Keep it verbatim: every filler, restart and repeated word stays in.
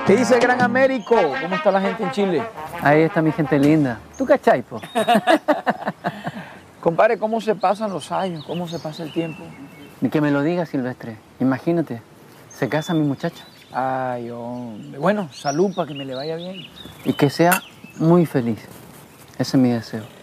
¿Qué dice Gran Américo? ¿Cómo está la gente en Chile? Ahí está mi gente linda. ¿Tú cachai, po? Compadre, ¿cómo se pasan los años? ¿Cómo se pasa el tiempo? Ni que me lo digas, Silvestre. Imagínate, se casa mi muchacha. Ay, hombre. Bueno, salud para que me le vaya bien. Y que sea muy feliz. Ese es mi deseo.